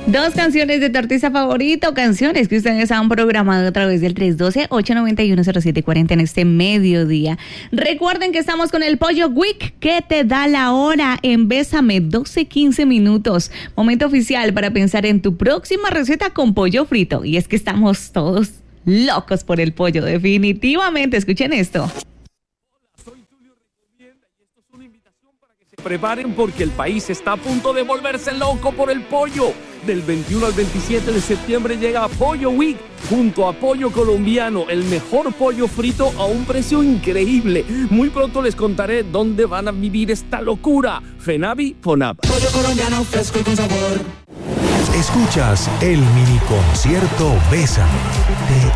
Dos canciones de tu artista favorito, canciones que ustedes han programado a través del 312-891-0740 en este mediodía. Recuerden que estamos con el Pollo Week, que te da la hora en Bésame, 12-15 minutos. Momento oficial para pensar en tu próxima receta con pollo frito. Y es que estamos todos locos por el pollo, definitivamente. Escuchen esto. Preparen porque el país está a punto de volverse loco por el pollo. Del 21 al 27 de septiembre llega Pollo Week junto a Pollo Colombiano, el mejor pollo frito a un precio increíble. Muy pronto les contaré dónde van a vivir esta locura. Fenavi Fonab. Pollo colombiano fresco y con sabor. Escuchas el mini concierto Bésame de